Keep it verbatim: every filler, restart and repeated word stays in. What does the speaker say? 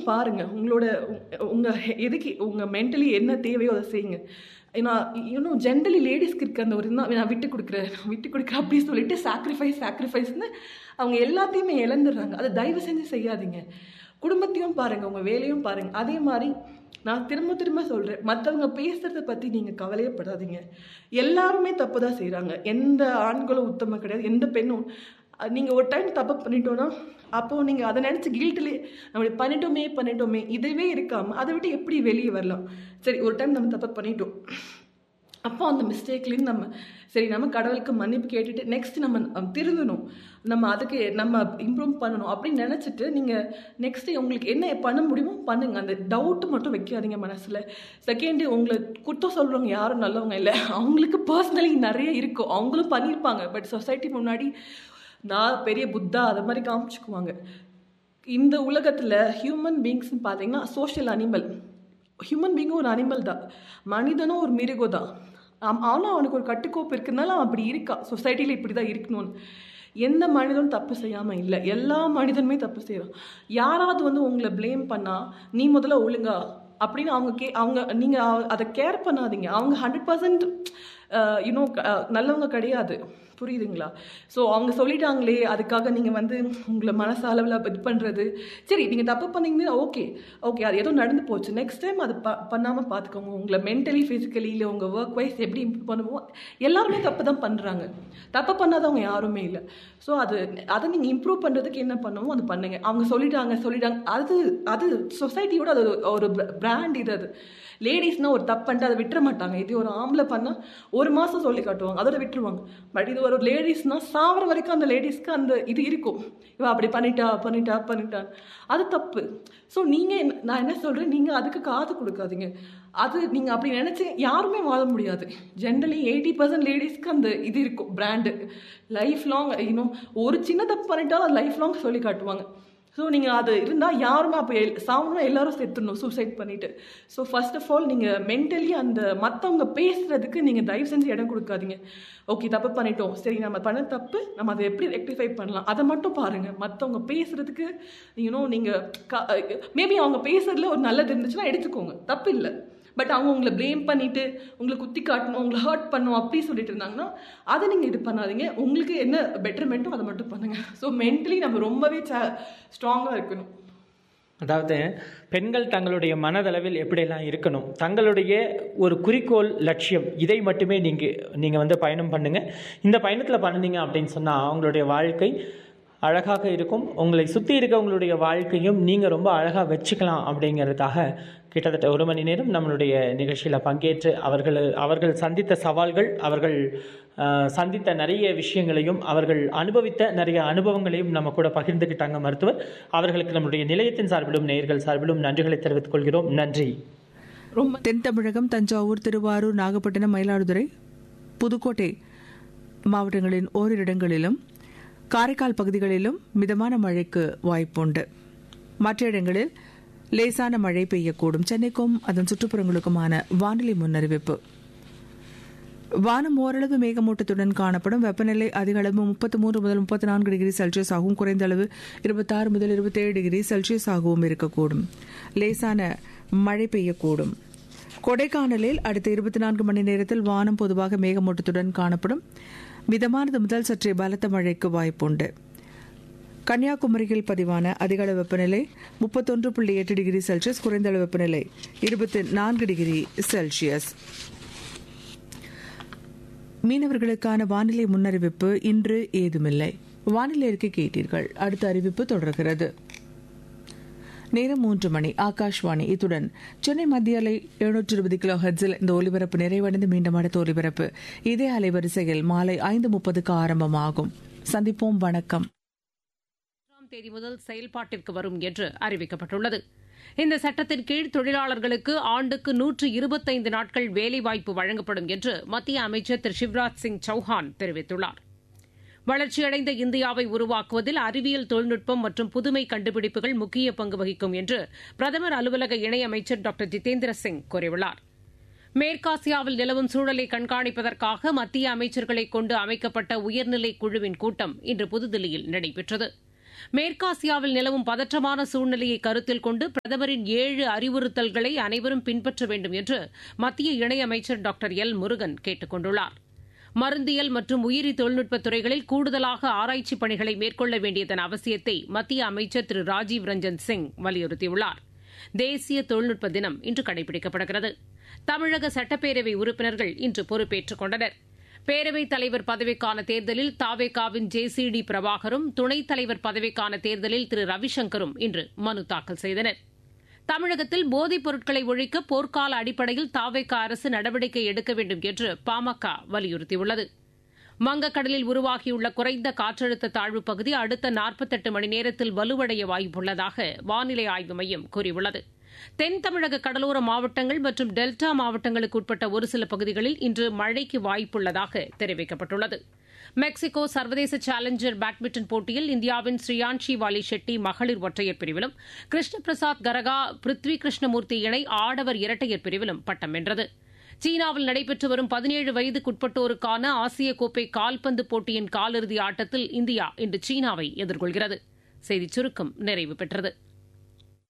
பாருங்கள். உங்களோட உங்கள் எதுக்கு உங்கள் மென்டலி என்ன தேவையோ அதை செய்யுங்க. ஏன்னா இன்னும் ஜென்ரலி லேடிஸ்க்கு இருக்க அந்த ஒரு தான் நான் விட்டு கொடுக்குறேன் விட்டு கொடுக்குறேன் அப்படின்னு சொல்லிட்டு சாக்ரிஃபைஸ் சாக்ரிஃபைஸ்ன்னு அவங்க எல்லாத்தையுமே இழந்துடுறாங்க. அதை தயவு செஞ்சு செய்யாதீங்க. குடும்பத்தையும் பாருங்கள், உங்கள் வேலையும் பாருங்கள். அதே மாதிரி நான் திரும்ப திரும்ப சொல்கிறேன், மற்றவங்க பேசுகிறத பற்றி நீங்கள் கவலையப்படாதீங்க. எல்லாருமே தப்பு தான் செய்கிறாங்க. எந்த ஆண்களும் உத்தமம் கிடையாது, எந்த பெண்ணும். நீங்கள் ஒரு டைம் தப்பு பண்ணிட்டோன்னா அப்போது நீங்கள் அதை நினச்சி கில்ட்டிலே நம்ம பண்ணிட்டோமே பண்ணிட்டோமே இதுவே இருக்காமல் அதை விட்டு எப்படி வெளியே வரலாம்? சரி, ஒரு டைம் நம்ம தப்பு பண்ணிட்டோம், அப்போ அந்த மிஸ்டேக்லேருந்து நம்ம சரி நம்ம கடவுளுக்கு மன்னிப்பு கேட்டுட்டு நெக்ஸ்ட் நம்ம திருந்தணும், நம்ம அதுக்கு நம்ம இம்ப்ரூவ் பண்ணணும் அப்படின்னு நினச்சிட்டு நீங்கள் நெக்ஸ்ட்டு உங்களுக்கு என்ன பண்ண முடியுமோ பண்ணுங்கள். அந்த டவுட்டு மட்டும் வைக்காதீங்க மனசில். செகண்டு, உங்களை குற்றம் சொல்கிறவங்க யாரும் நல்லவங்க இல்லை. அவங்களுக்கு பர்சனலி நிறைய இருக்கும், அவங்களும் பண்ணியிருப்பாங்க. பட் சொசைட்டி முன்னாடி நான் பெரிய புத்தா அதை மாதிரி காமிச்சுக்குவாங்க. இந்த உலகத்தில் ஹியூமன் பீங்ஸ்ன்னு பார்த்தீங்கன்னா சோஷியல் அனிமல். ஹியூமன் பீங்கும் ஒரு அனிமல் தான், மனிதனும் ஒரு மிருகம் தான். ஆனால் அவனுக்கு ஒரு கட்டுக்கோப்பு இருக்குதுனால அவன் அப்படி இருக்கான். சொசைட்டியில் இப்படி தான் இருக்கணும்னு. எந்த மனிதனும் தப்பு செய்யாமல் இல்லை, எல்லா மனிதனுமே தப்பு செய்கிறான். யாராவது வந்து உங்களை ப்ளேம் பண்ணால் நீ முதல்ல ஒழுங்கா அப்படின்னு அவங்க கே அவங்க நீங்கள் அதை கேர் பண்ணாதீங்க. அவங்க ஹண்ட்ரட் பர்சன்ட் யூனோ நல்லவங்க கிடையாது, புரியுதுங்களா? ஸோ அவங்க சொல்லிட்டாங்களே அதுக்காக நீங்கள் வந்து உங்களை மனசு அளவில் இது பண்ணுறது. சரி, நீங்கள் தப்பு பண்ணீங்கன்னா ஓகே ஓகே அது ஏதோ நடந்து போச்சு, நெக்ஸ்ட் டைம் அது ப பண்ணாமல் பார்த்துக்கோங்க. உங்களை மென்டலி ஃபிசிக்கலி இல்லை உங்கள் ஒர்க் வைஸ் எப்படி இம்ப்ரூவ் பண்ணுவோம். எல்லாருமே தப்பு தான் பண்ணுறாங்க, தப்பு பண்ணாதவங்க யாருமே இல்லை. ஸோ அது அதை நீங்கள் இம்ப்ரூவ் பண்ணுறதுக்கு என்ன பண்ணுமோ அது பண்ணுங்கள். அவங்க சொல்லிட்டாங்க சொல்லிட்டாங்க அது அது சொசைட்டியோட அது ஒரு பிராண்ட். இது அது லேடிஸ்னால் ஒரு தப்பு பண்ணிட்டு அதை விட்டுற மாட்டாங்க. இது ஒரு ஆம்பளை பண்ணால் ஒரு மாதம் சொல்லி காட்டுவாங்க, அதோட விட்டுருவாங்க. பட் இது ஒரு லேடிஸ்னால் சாவர வரைக்கும் அந்த லேடிஸ்க்கு அந்த இது இருக்கும், இவன் அப்படி பண்ணிட்டா பண்ணிட்டா பண்ணிட்டான், அது தப்பு. ஸோ நீங்கள் நான் என்ன சொல்கிறேன், நீங்கள் அதுக்கு காது கொடுக்காதீங்க. அது நீங்கள் அப்படி நினச்சி யாருமே வாழ முடியாது. ஜென்ரலி எயிட்டி பர்சன்ட் லேடிஸ்க்கு அந்த இது இருக்கும், பிராண்டு. லைஃப் லாங் இன்னும் ஒரு சின்ன தப்பு பண்ணிட்டாலும் அது லைஃப் லாங் சொல்லி காட்டுவாங்க. ஸோ நீங்கள் அது இருந்தால் யாருமே அப்போ எல் சாவணும் எல்லாரும் செத்துடணும் சூசைட் பண்ணிவிட்டு. ஸோ ஃபர்ஸ்ட் ஆஃப் ஆல் நீங்கள் மென்டலி அந்த மற்றவங்க பேசுகிறதுக்கு நீங்கள் தயவு செஞ்சு இடம் கொடுக்காதீங்க. ஓகே தப்பு பண்ணிட்டோம், சரி நம்ம பண்ண தப்பு நம்ம அதை எப்படி ரெக்டிஃபை பண்ணலாம் அதை மட்டும் பாருங்கள். மற்றவங்க பேசுகிறதுக்கு யூனோ நீங்கள் க மேபி அவங்க பேசுகிறதுல ஒரு நல்லது இருந்துச்சுன்னா எடுத்துக்கோங்க, தப்பு இல்லை. பட் அவங்க உங்களை ப்ளேம் பண்ணிவிட்டு உங்களை குத்தி காட்டணும், உங்களை ஹர்ட் பண்ணணும் அப்படி சொல்லிட்டு இருந்தாங்கன்னா அதை நீங்கள் இது பண்ணாதீங்க. உங்களுக்கு என்ன பெட்டர்மெண்ட்டோ அதை மட்டும் பண்ணுங்கள். ஸோ மென்டலி நம்ம ரொம்பவே ச ஸ்ட்ராங்காக இருக்கணும். அதாவது பெண்கள் தங்களுடைய மனதளவில் எப்படியெல்லாம் இருக்கணும், தங்களுடைய ஒரு குறிக்கோள் லட்சியம் இதை மட்டுமே நீங்கள் நீங்கள் வந்து பயணம் பண்ணுங்கள். இந்த பயணத்தில் பண்ணினீங்க அப்படின்னு சொன்னால் அவங்களுடைய வாழ்க்கை அழகாக இருக்கும். உங்களை சுற்றி இருக்கவங்களுடைய வாழ்க்கையும் நீங்கள் ரொம்ப அழகாக வச்சுக்கலாம். அப்படிங்கிறதுக்காக கிட்டத்தட்ட ஒரு மணி நேரம் நம்மளுடைய நிகழ்ச்சியில் பங்கேற்று அவர்கள் அவர்கள் சந்தித்த சவால்கள், அவர்கள் சந்தித்த நிறைய விஷயங்களையும், அவர்கள் அனுபவித்த நிறைய அனுபவங்களையும் நம்ம கூட பகிர்ந்துக்கிட்டாங்க மருத்துவர். அவர்களுக்கு நம்முடைய நிலையத்தின் சார்பிலும் நேயர்கள் சார்பிலும் நன்றிகளை தெரிவித்துக் கொள்கிறோம். நன்றி. ரொம்ப தென் தமிழகம் தஞ்சாவூர், திருவாரூர், நாகப்பட்டினம், மயிலாடுதுறை, புதுக்கோட்டை மாவட்டங்களின் ஓரிரு இடங்களிலும் காரைக்கால் பகுதிகளிலும் மிதமான மழைக்கு வாய்ப்புண்டு. மற்ற இடங்களில் லேசான மழை பெய்யக்கூடும். சென்னைக்கும் அதன் சுற்றுப்புறங்களுக்குமான வானிலை முன்னறிவிப்பு. வானம் ஓரளவு மேகமூட்டத்துடன் காணப்படும். வெப்பநிலை அதிக அளவு முப்பத்தி மூன்று முதல் முப்பத்தி நான்கு டிகிரி செல்சியஸ் ஆகவும், குறைந்த அளவு இருபத்தி ஆறு முதல் இருபத்தி ஏழு டிகிரி செல்சியஸ் ஆகவும் இருக்கக்கூடும். லேசான மழை பெய்யக்கூடும். கொடைக்கானலில் அடுத்த இருபத்தி நான்கு மணி நேரத்தில் வானம் பொதுவாக மேகமூட்டத்துடன் காணப்படும். மிதமானது முதல் சற்றே பலத்த மழைக்கு வாய்ப்புண்டு. கன்னியாகுமரியில் பதிவான அதிகளவு வெப்பநிலை முப்பத்தொன்று புள்ளி எட்டு டிகிரி செல்சியஸ், குறைந்த அளவு வெப்பநிலை இருபத்தி நான்கு டிகிரி செல்சியஸ். மீனவர்களுக்கான வானிலை முன்னறிவிப்பு இன்று ஏதுமில்லை. வானிலை அறிக்கை கேட்டீர்கள். அடுத்த அறிவிப்பு தொடர்கிறது. நேரம் மூன்று மணி. ஆகாஷ்வாணி. இத்துடன் சென்னை மத்திய அலை எழுநூற்று இருபது கிலோ ஹெர்ட்ஸில் இந்த ஒலிபரப்பு நிறைவடைந்து மீண்டும் அடுத்த ஒலிபரப்பு இதே அலைவரிசையில் மாலை ஐந்து முப்பதுக்கு ஆரம்பமாகும். சந்திப்போம். வணக்கம். தேதி முதல் செயல்பாட்டிற்கு வரும் என்று அறிவிக்கப்பட்டுள்ளது. இந்த சட்டத்தின் கீழ் தொழிலாளர்களுக்கு ஆண்டுக்கு நூற்று இருபத்தைந்து நாட்கள் வேலைவாய்ப்பு வழங்கப்படும் என்று மத்திய அமைச்சர் திரு சிவராஜ் சிங் சௌஹான் தெரிவித்துள்ளார். வளர்ச்சியடைந்த இந்தியாவை உருவாக்குவதில் அறிவியல் தொழில்நுட்பம் மற்றும் புதுமை கண்டுபிடிப்புகள் முக்கிய பங்கு வகிக்கும் என்று பிரதமர் அலுவலக இணையமைச்சர் டாக்டர் ஜிதேந்திர சிங் கூறியுள்ளார். மேற்காசியாவில் நிலவும் சூழலை கண்காணிப்பதற்காக மத்திய அமைச்சர்களை கொண்டு அமைக்கப்பட்ட உயர்நிலை குழுவின் கூட்டம் இன்று புதுதில்லியில் நடைபெற்றது. மேற்காசியாவில் நிலவும் பதற்றமான சூழ்நிலையை கருத்தில் கொண்டு பிரதமரின் ஏழு அறிவுறுத்தல்களை அனைவரும் பின்பற்ற வேண்டும் என்று மத்திய இணையமைச்சர் டாக்டர் எல் முருகன் கேட்டுக் கொண்டுள்ளார். மருந்தியல் மற்றும் உயிரி தொழில்நுட்பத் துறைகளில் கூடுதலாக ஆராய்ச்சிப் பணிகளை மேற்கொள்ள வேண்டியதன் அவசியத்தை மத்திய அமைச்சர் திரு ராஜீவ் ரஞ்சன் சிங் வலியுறுத்தியுள்ளார். தேசிய தொழில்நுட்ப தினம் இன்று கடைபிடிக்கப்படுகிறது. தமிழக சட்டப்பேரவை உறுப்பினர்கள் இன்று பொறுப்பேற்றுக் கொண்டனர். பேரவைத் தலைவர் பதவிக்கான தேர்தலில் தாவேகாவின் ஜே சி டி பிரபாகரும், துணைத் தலைவர் பதவிக்கான தேர்தலில் திரு ரவிசங்கரும் இன்று மனு தாக்கல் செய்தனர். தமிழகத்தில் போதைப் பொருட்களை ஒழிக்க போர்க்கால அடிப்படையில் தாவேகா அரசு நடவடிக்கை எடுக்க வேண்டும் என்று பாமக வலியுறுத்தியுள்ளது. வங்கக்கடலில் உருவாகியுள்ள குறைந்த காற்றழுத்த தாழ்வுப் பகுதி அடுத்த நாற்பத்தெட்டு மணி நேரத்தில் வலுவடைய வாய்ப்புள்ளதாக வானிலை ஆய்வு மையம் கூறியுள்ளது. தென் தமிழக கடலோர மாவட்டங்கள் மற்றும் டெல்டா மாவட்டங்களுக்கு உட்பட்ட ஒரு சில பகுதிகளில் இன்று மழைக்கு வாய்ப்புள்ளதாக தெரிவிக்கப்பட்டுள்ளது. மெக்சிகோ சர்வதேச சேலஞ்சர் பேட்மிண்டன் போட்டியில் இந்தியாவின் ஸ்ரீயான்ஷி வாலி ஷெட்டி மகளிர் ஒற்றையர் பிரிவிலும், கிருஷ்ண பிரசாத் கரகா பிருத்வி கிருஷ்ணமூர்த்தி இணை ஆடவர் இரட்டையர் பிரிவிலும் பட்டம் வென்றது. சீனாவில் நடைபெற்று வரும் பதினேழு வயதுக்குட்பட்டோருக்கான ஆசிய கோப்பை கால்பந்து போட்டியின் காலிறுதி ஆட்டத்தில் இந்தியா இன்று சீனாவை எதிர்கொள்கிறது. செய்திச் சுருக்கம் நிறைவு பெற்றது.